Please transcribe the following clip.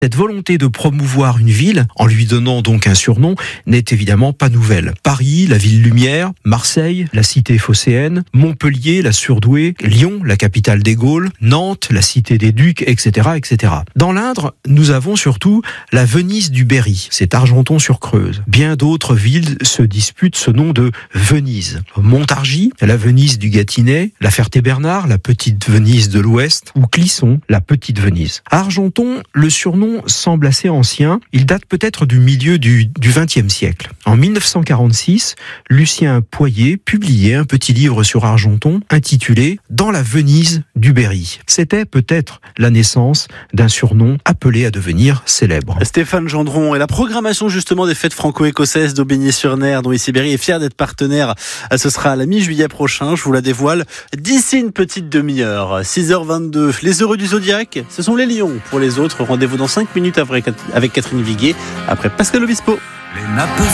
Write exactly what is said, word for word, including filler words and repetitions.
Cette volonté de promouvoir une ville, en lui donnant donc un surnom, n'est évidemment pas nouvelle. Paris, la ville lumière, Marseille, la cité phocéenne, Montpellier, la surdouée, Lyon, la capitale des Gaules, Nantes, la cité des Ducs, et cetera, et cetera. Dans l'Indre, nous avons surtout la Venise du Berry, c'est Argenton-sur-Creuse. Bien d'autres villes se disputent ce nom de Venise. Montargis, la Venise du Gâtinais, la Ferté-Bernard, la petite Venise de l'Ouest, ou Clisson, la petite Venise. À Argenton, le surnom semble assez ancien. Il date peut-être du milieu du vingtième siècle. En mille neuf cent quarante-six, Lucien Poyet publiait un petit livre sur Argenton intitulé « Dans la Venise du Berry ». C'était peut-être la naissance d'un surnom appelé à devenir célèbre. Stéphane Gendron et la programmation justement des fêtes franco-écossaises d'Aubigny-sur-Ner, dont ici Berry est fier d'être partenaire. Ce sera à la mi-juillet prochain, je vous la dévoile d'ici une petite demi-heure. six heures vingt-deux, les heureux du Zodiac, ce sont les lions. Pour les autres, rendez-vous dans cinq minutes avec Catherine Viguier, après Pascal Obispo.